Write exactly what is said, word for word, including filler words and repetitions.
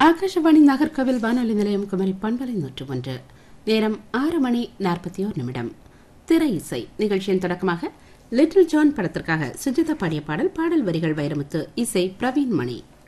ஆகாஷவாணி நாகர்கோவில் வானொலி நிலையம் குமரி பண்பலை நூற்று ஒன்று. நேரம் ஆறு மணி நாற்பத்தி ஓர் நிமிடம். திரை இசை நிகழ்ச்சியின் தொடக்கமாக லிட்டில் ஜான் படத்திற்காக சுஜிதா பாடிய பாடல். பாடல் வரிகள் வைரமுத்து, இசை பிரவீன் மணி.